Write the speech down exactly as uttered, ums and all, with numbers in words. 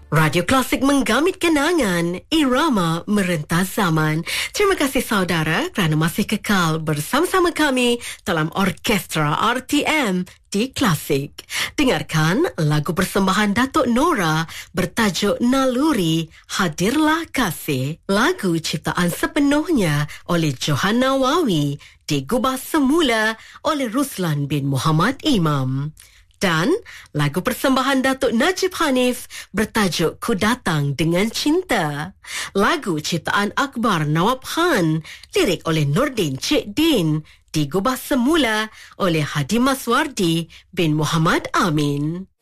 Radio Klasik menggamit kenangan, irama merentas zaman. Terima kasih saudara kerana masih kekal bersama-sama kami dalam Orkestra R T M di Klasik. Dengarkan lagu persembahan Datuk Nora bertajuk Naluri, Hadirlah Kasih. Lagu ciptaan sepenuhnya oleh Johanna Wawi, digubah semula oleh Ruslan bin Muhammad Imam. Dan lagu persembahan Datuk Najib Hanif bertajuk Ku Datang Dengan Cinta. Lagu ciptaan Akbar Nawab Khan, lirik oleh Nordin Cik Din, digubah semula oleh Hadi Maswardi bin Muhammad Amin.